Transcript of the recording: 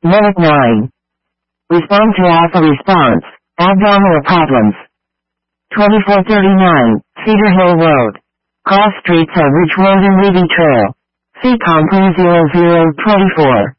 Minute 9. Respond to alpha response. Abdominal problems. 2439, Cedar Hill Road. Cross streets of Ridge Road and Levy Trail. CCOM 30024.